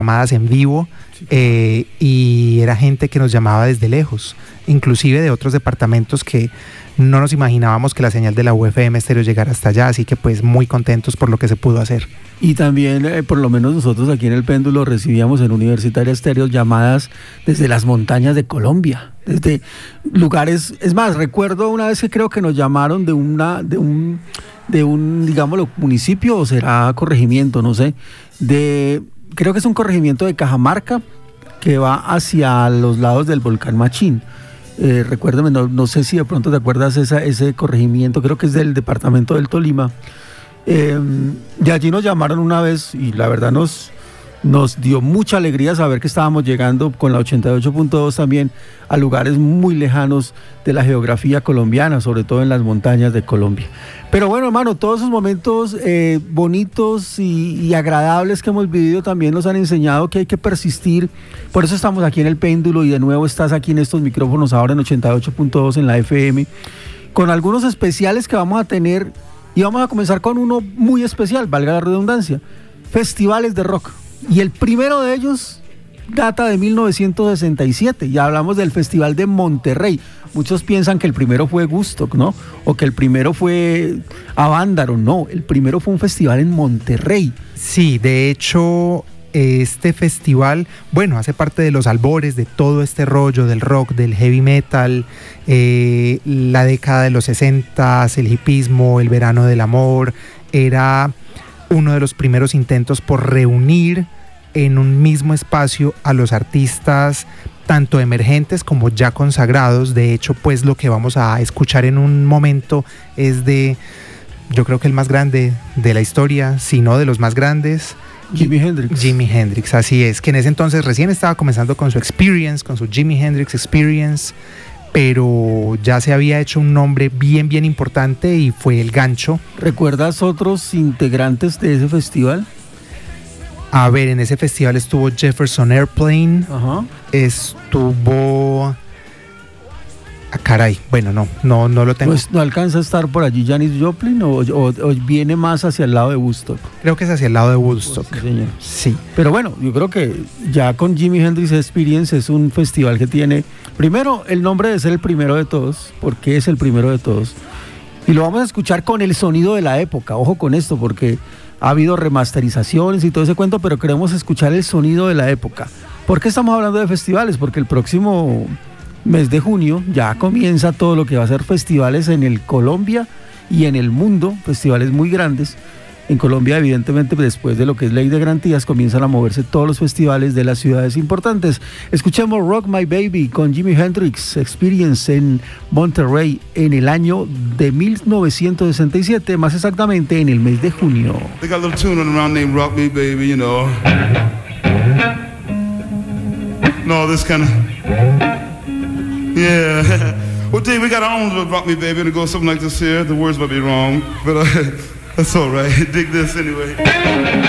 llamadas en vivo, y era gente que nos llamaba desde lejos, inclusive de otros departamentos que no nos imaginábamos que la señal de la UFM Estéreo llegara hasta allá, así que pues muy contentos por lo que se pudo hacer. Y también, por lo menos nosotros aquí en El Péndulo recibíamos en Universitaria Estéreo llamadas desde las montañas de Colombia, desde lugares, es más, recuerdo una vez que creo que nos llamaron de un digámoslo, municipio, o será corregimiento, no sé, creo que es un corregimiento de Cajamarca que va hacia los lados del volcán Machín. Recuérdame, no sé si de pronto te acuerdas ese corregimiento, creo que es del departamento del Tolima. Y allí nos llamaron una vez y la verdad nos dio mucha alegría saber que estábamos llegando con la 88.2 también a lugares muy lejanos de la geografía colombiana, sobre todo en las montañas de Colombia. Pero bueno, hermano, todos esos momentos bonitos y agradables que hemos vivido también nos han enseñado que hay que persistir. Por eso estamos aquí en El Péndulo y de nuevo estás aquí en estos micrófonos ahora en 88.2 en la FM, con algunos especiales que vamos a tener, y vamos a comenzar con uno muy especial, valga la redundancia, festivales de rock. Y el primero de ellos data de 1967, ya hablamos del Festival de Monterrey. Muchos piensan que el primero fue Woodstock, ¿no? O que el primero fue Avándaro, no, el primero fue un festival en Monterrey. Sí, de hecho, este festival, bueno, hace parte de los albores de todo este rollo del rock, del heavy metal, la década de los 60, el hipismo, el verano del amor, era uno de los primeros intentos por reunir en un mismo espacio a los artistas tanto emergentes como ya consagrados. De hecho, pues lo que vamos a escuchar en un momento es yo creo que el más grande de la historia, si no de los más grandes, Jimi Hendrix. Jimi Hendrix, así es, que en ese entonces recién estaba comenzando con su Experience, con su Jimi Hendrix Experience, pero ya se había hecho un nombre bien importante y fue el gancho. ¿Recuerdas otros integrantes de ese festival? A ver, en ese festival estuvo Jefferson Airplane, Ajá. Estuvo... caray, bueno, no lo tengo. Pues no alcanza a estar por allí Janis Joplin o viene más hacia el lado de Woodstock. Creo que es hacia el lado de Woodstock. Pues sí, señor. Sí. Pero bueno, yo creo que ya con Jimi Hendrix Experience es un festival que tiene, primero, el nombre de ser el primero de todos, porque es el primero de todos. Y lo vamos a escuchar con el sonido de la época. Ojo con esto, porque ha habido remasterizaciones y todo ese cuento, pero queremos escuchar el sonido de la época. ¿Por qué estamos hablando de festivales? Porque el próximo mes de junio ya comienza todo lo que va a ser festivales en el Colombia y en el mundo, festivales muy grandes. En Colombia, evidentemente, después de lo que es ley de garantías, comienzan a moverse todos los festivales de las ciudades importantes. Escuchemos Rock My Baby con Jimi Hendrix Experience en Monterrey en el año de 1967, más exactamente en el mes de junio. They got a little tune around named Rock Me Baby, you know. No, this kind of... Yeah. Well, Dave, we got our own little Rock Me Baby, and it goes something like this here. The words might be wrong, but that's all right. Dig this anyway.